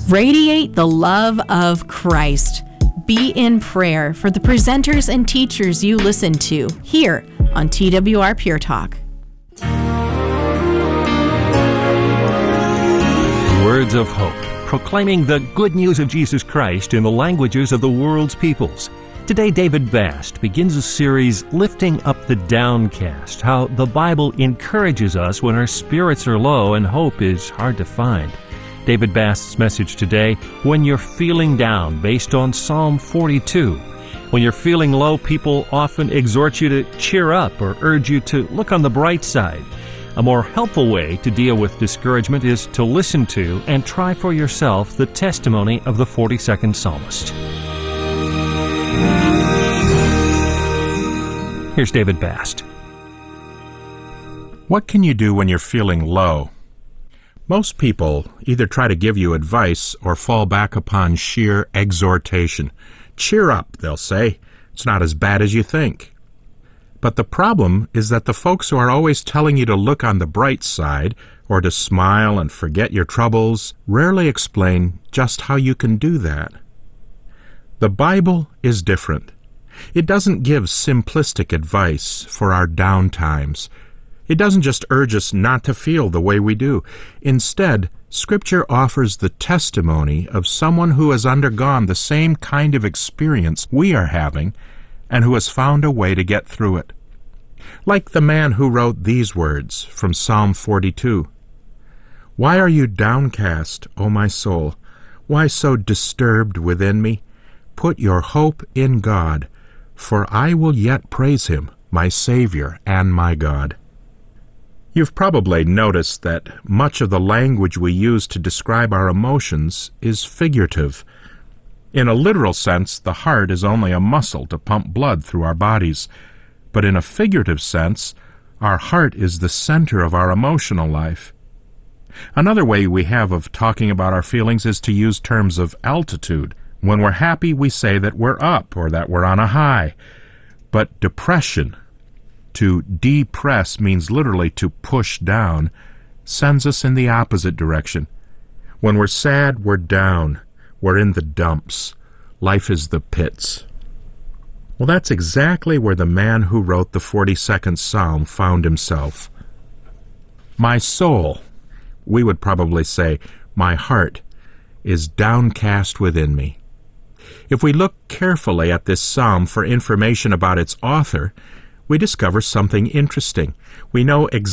Radiate the love of Christ. Be in prayer for the presenters and teachers you listen to here on TWR Pure Talk. Words of hope, proclaiming the good news of Jesus Christ in the languages of the world's peoples. Today, David Bast begins a series, Lifting Up the Downcast, how the Bible encourages us when our spirits are low and hope is hard to find. David Bast's message today, When You're Feeling Down, based on Psalm 42. When you're feeling low, people often exhort you to cheer up or urge you to look on the bright side. A more helpful way to deal with discouragement is to listen to and try for yourself the testimony of the 42nd Psalmist. Here's David Bast. What can you do when you're feeling low? Most people either try to give you advice or fall back upon sheer exhortation. Cheer up, they'll say. It's not as bad as you think. But the problem is that the folks who are always telling you to look on the bright side or to smile and forget your troubles rarely explain just how you can do that. The Bible is different. It doesn't give simplistic advice for our down times. It doesn't just urge us not to feel the way we do. Instead, Scripture offers the testimony of someone who has undergone the same kind of experience we are having and who has found a way to get through it. Like the man who wrote these words from Psalm 42. Why are you downcast, O my soul? Why so disturbed within me? Put your hope in God, for I will yet praise Him, my Savior and my God. You've probably noticed that much of the language we use to describe our emotions is figurative. In a literal sense, the heart is only a muscle to pump blood through our bodies. But in a figurative sense, our heart is the center of our emotional life. Another way we have of talking about our feelings is to use terms of altitude. When we're happy, we say that we're up or that we're on a high. But depression, to depress means literally to push down, sends us in the opposite direction. When we're sad, we're down. We're in the dumps. Life is the pits. Well, that's exactly where the man who wrote the 42nd Psalm found himself. My soul, we would probably say, my heart, is downcast within me. If we look carefully at this psalm for information about its author, we discover something interesting. We know exactly